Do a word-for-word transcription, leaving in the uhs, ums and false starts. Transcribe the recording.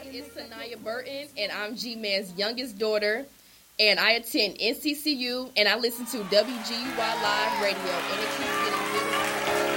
It's Sanaya Burton, and I'm G-Man's youngest daughter, and I attend N C C U, and I listen to W G U Y Live Radio, and it keeps getting better.